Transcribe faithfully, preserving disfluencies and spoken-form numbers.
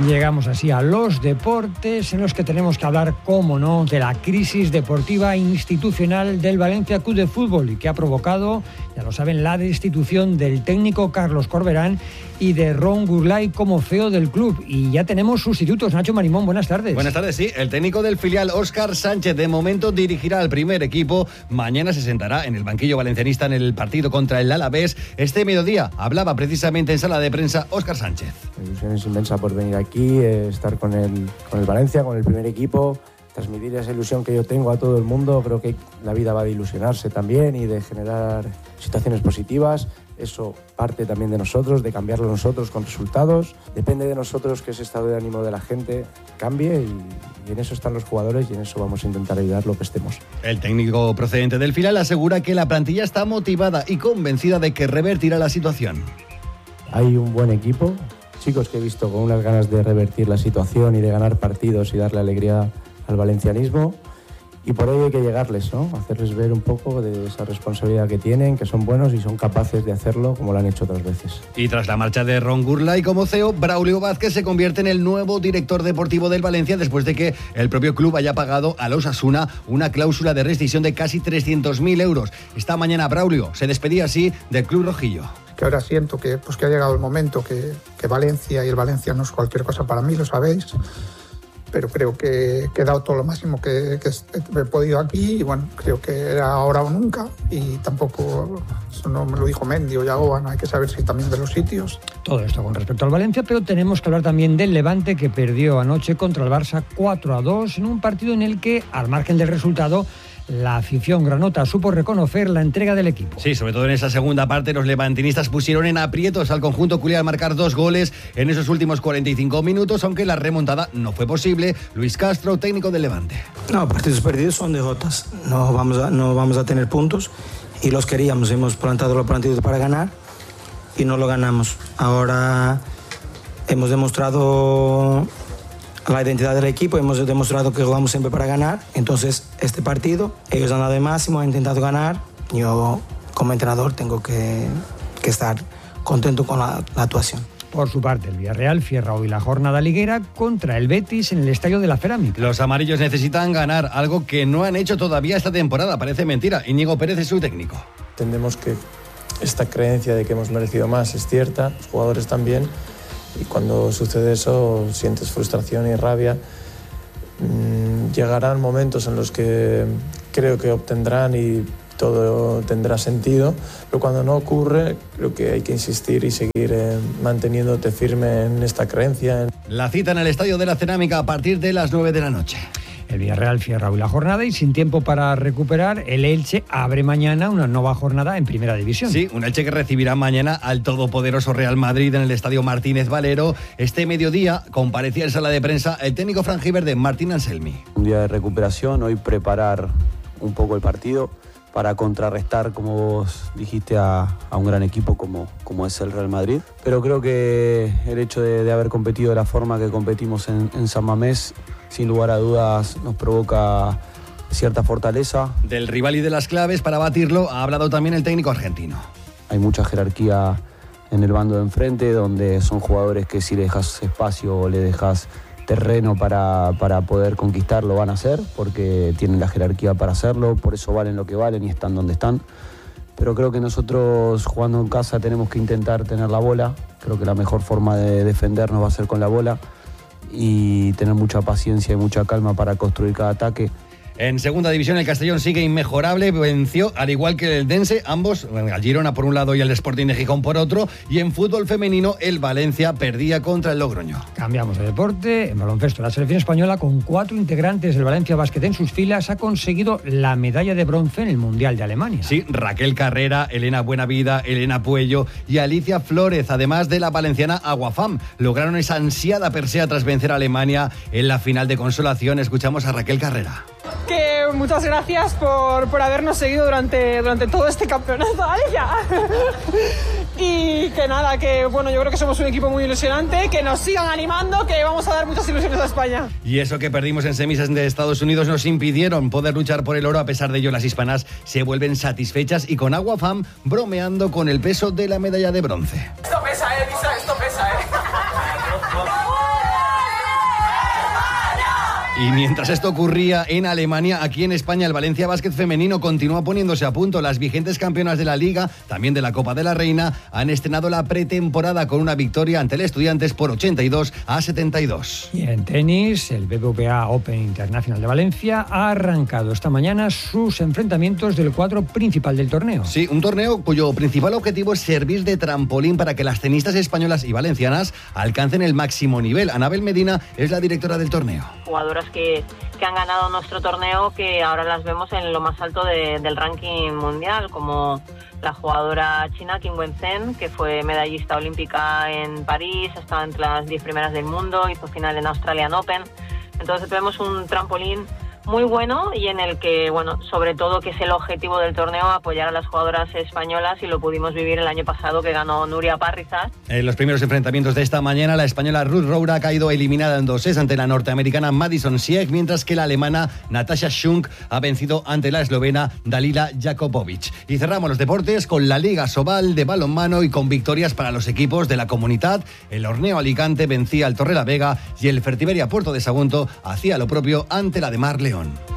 Llegamos así a los deportes, en los que tenemos que hablar, cómo no, de la crisis deportiva institucional del Valencia Club de Fútbol, y que ha provocado, ya lo saben, la destitución del técnico Carlos Corberán y de Ron Gurlay como C E O del club. Y ya tenemos sustitutos. Nacho Marimón, buenas tardes. Buenas tardes, sí. El técnico del filial, Óscar Sánchez, de momento dirigirá al primer equipo. Mañana se sentará en el banquillo valencianista en el partido contra el Alavés. Este mediodía hablaba precisamente en sala de prensa Óscar Sánchez. La ilusión es inmensa por venir aquí, eh, estar con el, con el Valencia, con el primer equipo, transmitir esa ilusión que yo tengo a todo el mundo. Creo que la vida va de ilusionarse también y de generar situaciones positivas. Eso parte también de nosotros, de cambiarlo nosotros con resultados. Depende de nosotros que ese estado de ánimo de la gente cambie, y, y en eso están los jugadores, y en eso vamos a intentar ayudar lo que estemos. El técnico procedente del filial asegura que la plantilla está motivada y convencida de que revertirá la situación. Hay un buen equipo, chicos que he visto con unas ganas de revertir la situación y de ganar partidos y darle alegría al valencianismo. Y por ello hay que llegarles, ¿no? Hacerles ver un poco de esa responsabilidad que tienen, que son buenos y son capaces de hacerlo como lo han hecho otras veces. Y tras la marcha de Ron Gurlay como C E O, Braulio Vázquez se convierte en el nuevo director deportivo del Valencia, después de que el propio club haya pagado a los Osasuna una cláusula de rescisión de casi trescientos mil euros. Esta mañana Braulio se despedía así del club rojillo. Que ahora siento que, pues, que ha llegado el momento, que, que Valencia y el Valencia no es cualquier cosa para mí, lo sabéis. Pero creo que, que he dado todo lo máximo que, que he podido aquí, y bueno, creo que era ahora o nunca, y tampoco, eso no me lo dijo Mendy o Yagoba, no hay que saber si también de los sitios. Todo esto con respecto al Valencia, pero tenemos que hablar también del Levante, que perdió anoche contra el Barça cuatro a dos en un partido en el que, al margen del resultado, la afición granota supo reconocer la entrega del equipo. Sí, sobre todo en esa segunda parte, los levantinistas pusieron en aprietos al conjunto culé al marcar dos goles en esos últimos cuarenta y cinco minutos, aunque la remontada no fue posible. Luis Castro, técnico del Levante. No, partidos perdidos son derrotas. No vamos a, no vamos a tener puntos, y los queríamos. Hemos plantado los partidos para ganar y no lo ganamos. Ahora hemos demostrado la identidad del equipo, hemos demostrado que jugamos siempre para ganar. Entonces, este partido, ellos han dado el máximo, han intentado ganar. Yo, como entrenador, tengo que, que estar contento con la, la actuación. Por su parte, el Villarreal cierra hoy la jornada liguera contra el Betis en el Estadio de la Cerámica. Los amarillos necesitan ganar, algo que no han hecho todavía esta temporada. Parece mentira. Íñigo Pérez es su técnico. Entendemos que esta creencia de que hemos merecido más es cierta, los jugadores también. Y cuando sucede eso, sientes frustración y rabia. Mm, llegarán momentos en los que creo que obtendrán y todo tendrá sentido, pero cuando no ocurre, creo que hay que insistir y seguir eh, manteniéndote firme en esta creencia. La cita en el Estadio de la Cerámica a partir de las nueve de la noche. El Villarreal cierra hoy la jornada, y sin tiempo para recuperar, el Elche abre mañana una nueva jornada en Primera División. Sí, un Elche que recibirá mañana al todopoderoso Real Madrid en el Estadio Martínez Valero. Este mediodía comparecía en sala de prensa el técnico franjiverde Martín Anselmi. Un día de recuperación, hoy preparar un poco el partido para contrarrestar, como vos dijiste, a, a un gran equipo como, como es el Real Madrid. Pero creo que el hecho de, de haber competido de la forma que competimos en, en San Mamés, sin lugar a dudas, nos provoca cierta fortaleza. Del rival y de las claves para batirlo ha hablado también el técnico argentino. Hay mucha jerarquía en el bando de enfrente, donde son jugadores que si le dejas espacio o le dejas terreno para, para poder conquistar, lo van a hacer, porque tienen la jerarquía para hacerlo, por eso valen lo que valen y están donde están. Pero creo que nosotros, jugando en casa, tenemos que intentar tener la bola. Creo que la mejor forma de defendernos va a ser con la bola, y tener mucha paciencia y mucha calma para construir cada ataque. En segunda división, el Castellón sigue inmejorable, venció al igual que el Dense, ambos, al Girona por un lado y el Sporting de Gijón por otro, y en fútbol femenino el Valencia perdía contra el Logroño. Cambiamos de deporte. En baloncesto, la selección española, con cuatro integrantes del Valencia Basket en sus filas, ha conseguido la medalla de bronce en el Mundial de Alemania. Sí, Raquel Carrera, Elena Buenavida, Elena Puello y Alicia Flórez, además de la valenciana Aguafam, lograron esa ansiada persea tras vencer a Alemania en la final de consolación. Escuchamos a Raquel Carrera. Que muchas gracias por, por habernos seguido durante, durante todo este campeonato, Alicia. Y que nada, que bueno, yo creo que somos un equipo muy ilusionante, que nos sigan animando, que vamos a dar muchas ilusiones a España. Y eso que perdimos en semis de Estados Unidos nos impidieron poder luchar por el oro. A pesar de ello, las hispanas se vuelven satisfechas y con Aguafam bromeando con el peso de la medalla de bronce. Esto pesa, eh, Lisa, esto pesa, eh. Y mientras esto ocurría en Alemania, aquí en España el Valencia Basket femenino continúa poniéndose a punto. Las vigentes campeonas de la Liga, también de la Copa de la Reina, han estrenado la pretemporada con una victoria ante el Estudiantes por ochenta y dos a setenta y dos. Y en tenis, el B B V A Open Internacional de Valencia ha arrancado esta mañana sus enfrentamientos del cuadro principal del torneo. Sí, un torneo cuyo principal objetivo es servir de trampolín para que las tenistas españolas y valencianas alcancen el máximo nivel. Anabel Medina es la directora del torneo. Jugadoras que, que han ganado nuestro torneo, que ahora las vemos en lo más alto de, del ranking mundial, como la jugadora china Qin Wenzhen, que fue medallista olímpica en París, ha estado entre las diez primeras del mundo, hizo final en Australian Open. Entonces vemos un trampolín muy bueno y en el que, bueno, sobre todo, que es el objetivo del torneo, apoyar a las jugadoras españolas, y lo pudimos vivir el año pasado, que ganó Nuria Parrizas. En los primeros enfrentamientos de esta mañana, la española Ruth Roura ha caído eliminada en dos sets ante la norteamericana Madison Sieg, mientras que la alemana Natasha Schunk ha vencido ante la eslovena Dalila Jakobovic. Y cerramos los deportes con la Liga Sobal de balonmano y con victorias para los equipos de la Comunidad. El Horneo Alicante vencía al Torrelavega y el Fertiberia Puerto de Sagunto hacía lo propio ante la de Mar León.